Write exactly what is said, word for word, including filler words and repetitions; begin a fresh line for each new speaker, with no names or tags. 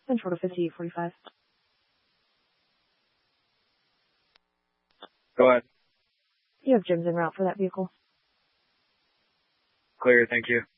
Central to fifty-eight forty-five.
Go ahead.
You have Jim's en route for that vehicle.
Clear, thank you.